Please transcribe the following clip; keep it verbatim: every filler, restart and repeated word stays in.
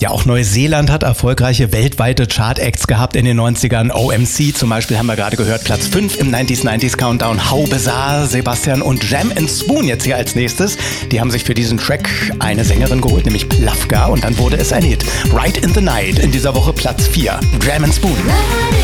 Ja, auch Neuseeland hat erfolgreiche weltweite Chart-Acts gehabt in den neunzigern. O M C zum Beispiel haben wir gerade gehört, Platz fünf im neunziger neunzig Countdown. How Bizarre, Sebastian und Jam and Spoon jetzt hier als nächstes. Die haben sich für diesen Track eine Sängerin geholt, nämlich Plafka, und dann wurde es ein Hit. Right in the Night, in dieser Woche Platz vier. Jam and Spoon.